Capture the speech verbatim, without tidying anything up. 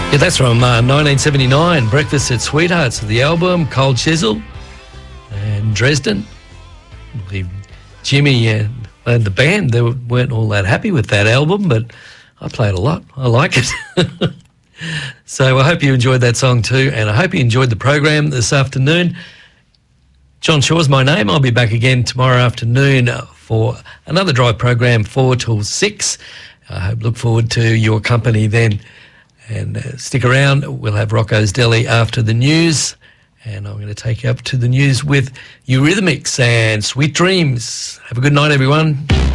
Yeah, that's from uh, nineteen seventy-nine, Breakfast at Sweethearts, the album, Cold Chisel and Dresden. I believe Jimmy and, and the band, they weren't all that happy with that album, but I played a lot. I like it. So I hope you enjoyed that song too, and I hope you enjoyed the program this afternoon. John Shaw's my name. I'll be back again tomorrow afternoon for another drive program, four till six. I hope, look forward to your company then. And uh, stick around. We'll have Rocco's Deli after the news. And I'm going to take you up to the news with Eurythmics and Sweet Dreams. Have a good night, everyone.